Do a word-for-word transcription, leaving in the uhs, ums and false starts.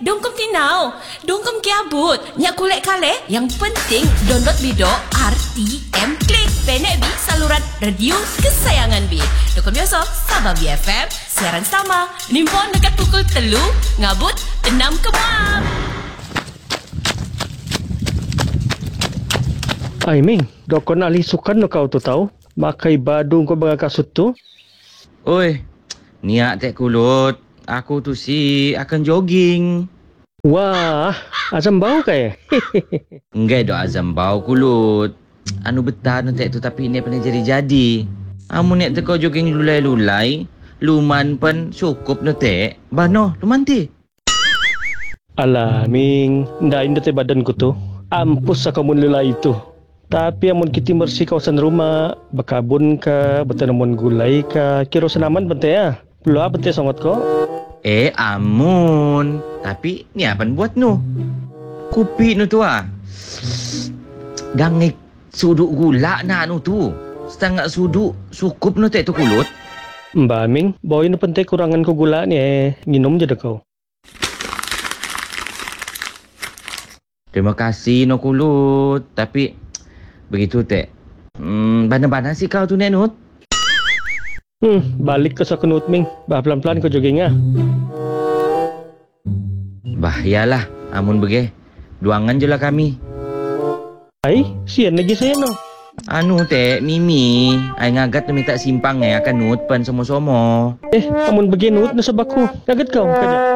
dongkom tinau, dongkom kiabut. Nyak kulek kale, yang penting download Bido R T M Klik. Penek bi saluran radio kesayangan bi. Dongkom biasa, Sabah B F M, siaran sama. Nimpon dekat pukul telu, ngabut enam kemam. Ay, Ming, dokon ali sukan no kau tu tahu? Makai badung kau bagai kasut tu? Oi, niat tak kulut. Aku tu si akan jogging. Wah, azam bau kaya. Enggak dok azam bau kulut. Anu betah nu tak tu tapi ni pernah jadi-jadi. Amu nek teko jogging lulai-lulai, luman pen cukup nu tak. Bano, luman ti. Alah, Ming, ndak indah te badanku tu. Ampus sakamun lulai itu. Tapi amun kita bersih kawasan rumah, berkabun ke, bertanaman gulai ke, kira senaman bente ya. Belum apa bente sangat kok. Eh, amun. Tapi ni apa buat nu? Kopi nu tu ah. Gangik suduk gula nak nu tu. Setengah suduk cukup nu tak tu kulut. Mbak Ming, bawa ini penting kurangan ko gula ni eh. Minum je dah kau. Terima kasih no kulut. Tapi begitu tak. Hmm, bana-bana sih kau tu Nenut. Hmm, balik ke sakunut Ming. Bah pelan-pelan kau jogging ah. Bah, yalah. Amun bege. Duangan je lah kami. Ai, sian lagi saya no. Anu teh, Mimi. Ai ngagat tu minta simpang eh akan nut pan somo-somo. Eh, amun begini nut na sabaku. Kaget kau, kaget.